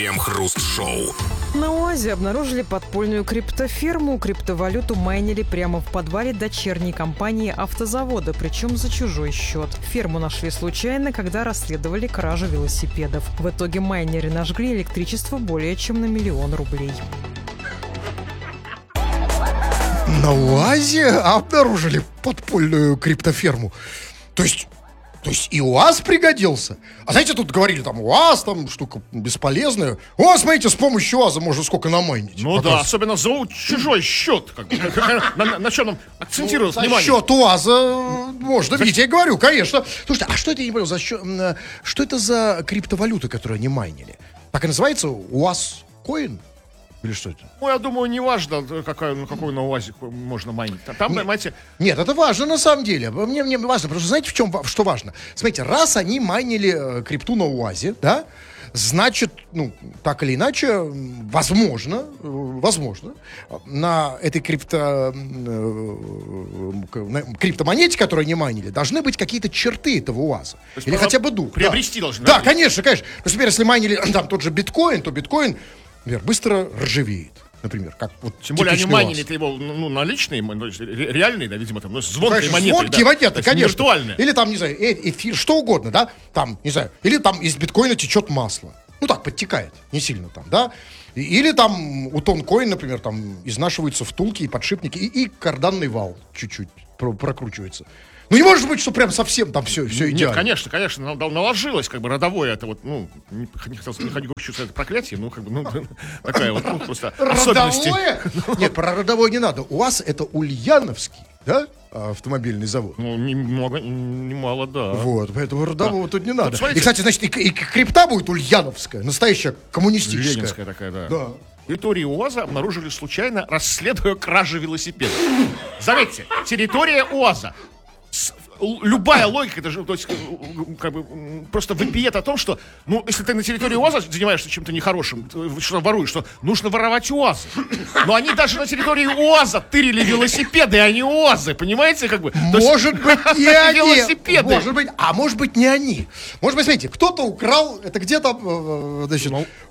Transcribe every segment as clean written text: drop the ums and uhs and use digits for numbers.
Крем-хруст-шоу. На УАЗе обнаружили подпольную криптофирму. Криптовалюту майнили прямо в подвале дочерней компании автозавода, причем за чужой счет. Фирму нашли случайно, когда расследовали кражу велосипедов. В итоге майнеры нажгли электричество более чем на 1 000 000 рублей. На УАЗе обнаружили подпольную криптоферму. То есть и УАЗ пригодился. А знаете, тут говорили, там, УАЗ, там, штука бесполезная. О, смотрите, с помощью УАЗа можно сколько намайнить. Ну да, особенно за чужой счет. На чем нам акцентировалось внимание? Счет УАЗа можно, видите, я говорю, конечно. Слушайте, а что это, я не понял, что это за криптовалюта, которую они майнили? Так и называется УАЗ-коин? Или что это? Ну, я думаю, не важно, какой на УАЗе можно майнить. Там, понимаете... Нет, это важно на самом деле. Мне важно, потому что знаете, что важно? Смотрите, раз они майнили крипту на УАЗе, да, значит, ну, так или иначе, возможно, на этой криптомонете, которую они майнили, должны быть какие-то черты этого УАЗа. Или хотя бы дух. Приобрести должны. Да, конечно. Например, если майнили там тот же биткоин, то биткоин, например, быстро ржавеет. Например, как вот тем более они майнили его, ну, наличные, реальные, да, видимо, там, ну, звонкие монеты. Звонкие монеты, конечно. Виртуальные. Или там, не знаю, эфир, что угодно, да, там, не знаю, или там из биткоина течет масло. Ну так, подтекает, не сильно там, да. Или там у тонкоин, например, там изнашиваются втулки и подшипники, и карданный вал чуть-чуть прокручивается. Ну, не может быть, что прям совсем там все идеально. Нет, конечно, наложилось, как бы, родовое, это вот, ну, не хотел сказать это проклятие, ну, как бы, ну, такая вот, ну, просто особенность. Родовое? Нет, про родовое не надо. У вас это Ульяновский, да, автомобильный завод? Ну, немало, да. Вот, поэтому родового тут не надо. Смотрите, и, кстати, значит, и крипта будет ульяновская, настоящая коммунистическая. Ленинская такая, да. Да. Территорию УАЗа обнаружили случайно, расследуя кражи велосипеда. Заметьте, территория УАЗа. Любая логика, это же, то есть, как бы, просто вопиет о том, что, ну, если ты на территории УАЗа занимаешься чем-то нехорошим, что воруешь, что нужно воровать УАЗы. Но они даже на территории УАЗа тырили велосипеды, а не УАЗы, понимаете, как бы? Может быть, не они. Велосипеды. Может быть, не они. Может быть, смотрите, кто-то украл, это где-то, значит,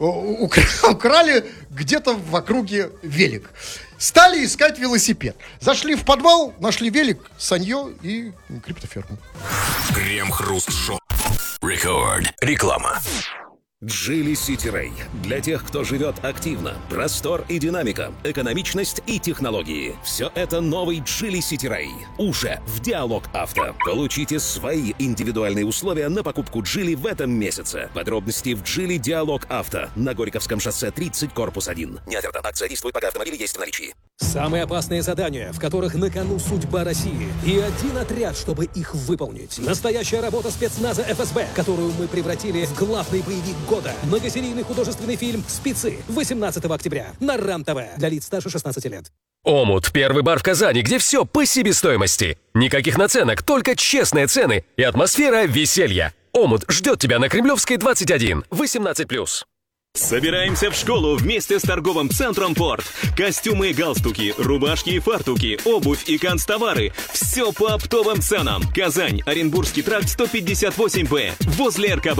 украли где-то в округе велик. Стали искать велосипед. Зашли в подвал, нашли велик, санье и криптоферму. Крем-хруст-шоу. Рекорд. Реклама. Geely City Ray. Для тех, кто живет активно. Простор и динамика, экономичность и технологии. Все это новый Geely City Ray. Уже в Диалог Авто. Получите свои индивидуальные условия на покупку Geely в этом месяце. Подробности в Geely Диалог Авто. На Горьковском шоссе 30, корпус 1. Неоферта. Акция действует, пока автомобили есть в наличии. Самые опасные задания, в которых на кону судьба России. И один отряд, чтобы их выполнить. Настоящая работа спецназа ФСБ, которую мы превратили в главный боевик года. Многосерийный художественный фильм «Спецы» 18 октября на РАН-ТВ для лиц старше 16 лет. Омут – первый бар в Казани, где все по себестоимости. Никаких наценок, только честные цены и атмосфера веселья. Омут ждет тебя на Кремлевской 21, 18+. Собираемся в школу вместе с торговым центром «Порт». Костюмы и галстуки, рубашки и фартуки, обувь и канцтовары. Все по оптовым ценам. Казань, Оренбургский тракт 158Б, возле РКБ.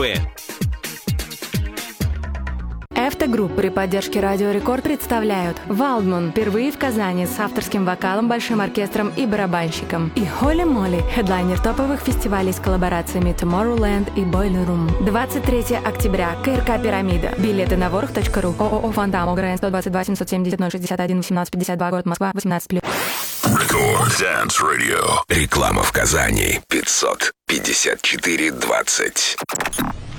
Автогрупп при поддержке Радио Рекорд представляют Валдман впервые в Казани с авторским вокалом, большим оркестром и барабанщиком. И Холли Молли, хедлайнер топовых фестивалей с коллаборациями Tomorrowland и Boiler Room. 23 октября. КРК «Пирамида». Билеты на ворох.ру. ООО «Фантам». ОГРН 122 770 061 1852. Город Москва. 18+. Рекорд Dance Radio. Реклама в Казани. 554-20.